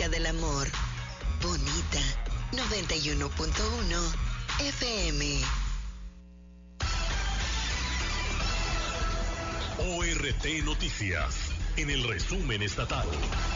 música del amor. Bonita 91.1 FM. ORT Noticias, en el resumen estatal.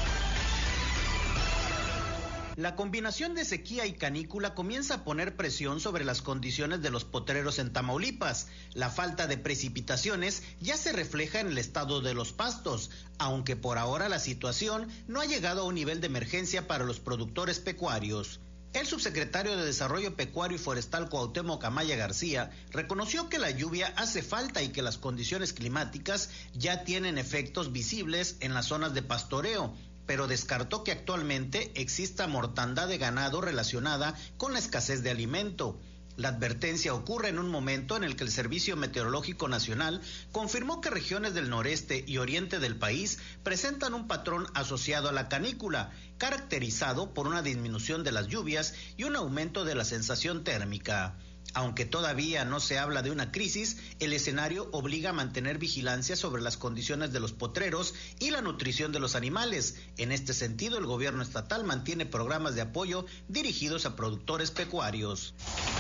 La combinación de sequía y canícula comienza a poner presión sobre las condiciones de los potreros en Tamaulipas. La falta de precipitaciones ya se refleja en el estado de los pastos, aunque por ahora la situación no ha llegado a un nivel de emergencia para los productores pecuarios. El subsecretario de Desarrollo Pecuario y Forestal Cuauhtémoc Amaya García reconoció que la lluvia hace falta y que las condiciones climáticas ya tienen efectos visibles en las zonas de pastoreo, pero descartó que actualmente exista mortandad de ganado relacionada con la escasez de alimento. La advertencia ocurre en un momento en el que el Servicio Meteorológico Nacional confirmó que regiones del noreste y oriente del país presentan un patrón asociado a la canícula, caracterizado por una disminución de las lluvias y un aumento de la sensación térmica. Aunque todavía no se habla de una crisis, el escenario obliga a mantener vigilancia sobre las condiciones de los potreros y la nutrición de los animales. En este sentido, el gobierno estatal mantiene programas de apoyo dirigidos a productores pecuarios.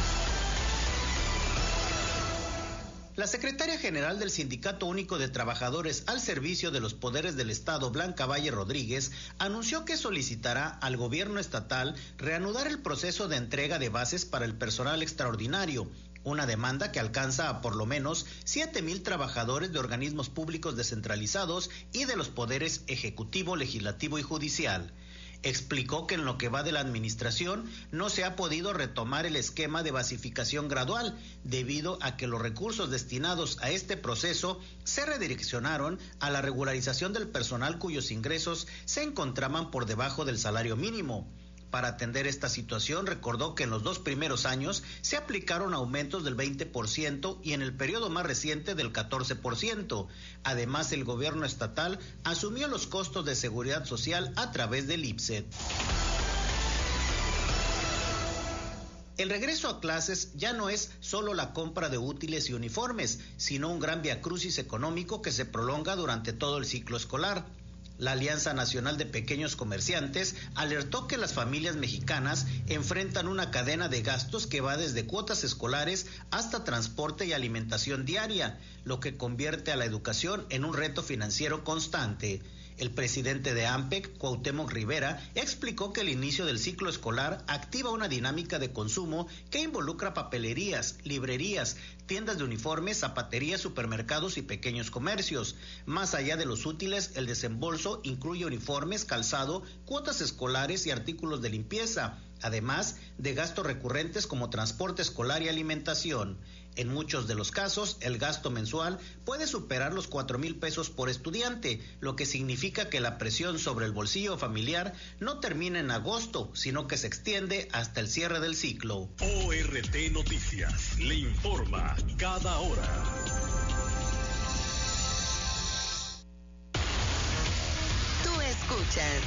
La secretaria general del Sindicato Único de Trabajadores al Servicio de los Poderes del Estado, Blanca Valle Rodríguez, anunció que solicitará al gobierno estatal reanudar el proceso de entrega de bases para el personal extraordinario, una demanda que alcanza a por lo menos 7,000 trabajadores de organismos públicos descentralizados y de los poderes ejecutivo, legislativo y judicial. Explicó que en lo que va de la administración no se ha podido retomar el esquema de basificación gradual debido a que los recursos destinados a este proceso se redireccionaron a la regularización del personal cuyos ingresos se encontraban por debajo del salario mínimo. Para atender esta situación, recordó que en los 2 primeros años se aplicaron aumentos del 20% y en el periodo más reciente del 14%. Además, el gobierno estatal asumió los costos de seguridad social a través del IPSET. El regreso a clases ya no es solo la compra de útiles y uniformes, sino un gran viacrucis económico que se prolonga durante todo el ciclo escolar. La Alianza Nacional de Pequeños Comerciantes alertó que las familias mexicanas enfrentan una cadena de gastos que va desde cuotas escolares hasta transporte y alimentación diaria, lo que convierte a la educación en un reto financiero constante. El presidente de AMPEC, Cuauhtémoc Rivera, explicó que el inicio del ciclo escolar activa una dinámica de consumo que involucra papelerías, librerías, tiendas de uniformes, zapaterías, supermercados y pequeños comercios. Más allá de los útiles, el desembolso incluye uniformes, calzado, cuotas escolares y artículos de limpieza, además de gastos recurrentes como transporte escolar y alimentación. En muchos de los casos, el gasto mensual puede superar los 4,000 pesos por estudiante, lo que significa que la presión sobre el bolsillo familiar no termina en agosto, sino que se extiende hasta el cierre del ciclo. ORT Noticias le informa cada hora. Tú escuchas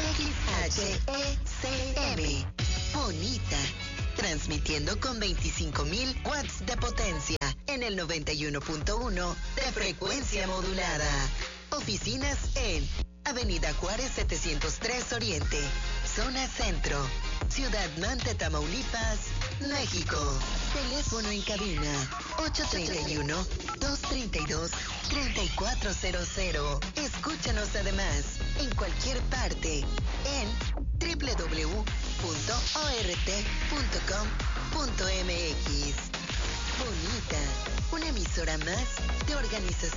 XHECM, Bonita, transmitiendo con 25,000 watts de potencia en el 91.1 de frecuencia modulada. Oficinas en Avenida Juárez 703 Oriente, Zona Centro, Ciudad Mante, Tamaulipas, México. Teléfono en cabina 831-232-3400. Escúchanos además en cualquier parte en www.ort.com.mx. Bonita, una emisora más de Organización